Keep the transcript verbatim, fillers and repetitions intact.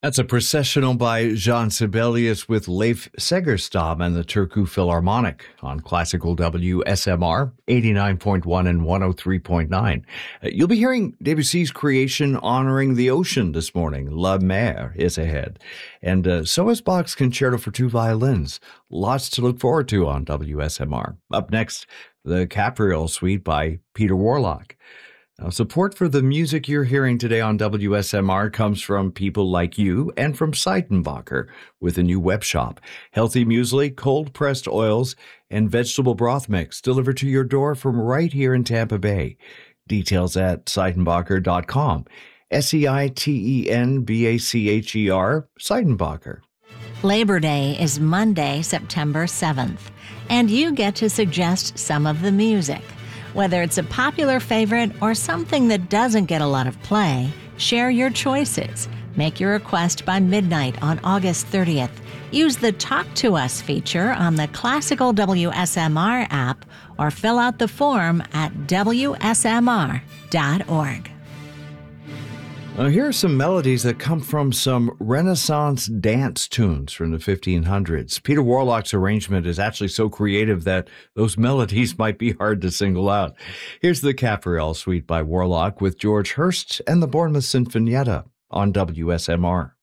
That's a processional by Jean Sibelius with Leif Segerstam and the Turku Philharmonic on Classical W S M R eighty-nine point one and one oh three point nine. Uh, You'll be hearing Debussy's creation honoring the ocean this morning. La Mer is ahead. And uh, so is Bach's Concerto for Two Violins. Lots to look forward to on W S M R. Up next, the Capriole Suite by Peter Warlock. Now, support for the music you're hearing today on W S M R comes from people like you and from Seitenbacher with a new web shop. Healthy muesli, cold-pressed oils, and vegetable broth mix delivered to your door from right here in Tampa Bay. Details at seitenbacher dot com. S E I T E N B A C H E R, Seitenbacher. Labor Day is Monday, September seventh, and you get to suggest some of the music. Whether it's a popular favorite or something that doesn't get a lot of play, share your choices. Make your request by midnight on August thirtieth. Use the Talk to Us feature on the Classical W S M R app or fill out the form at W S M R dot org. Now, here are some melodies that come from some Renaissance dance tunes from the fifteen hundreds. Peter Warlock's arrangement is actually so creative that those melodies might be hard to single out. Here's the Capriole Suite by Warlock with George Hurst and the Bournemouth Sinfonietta on W S M R.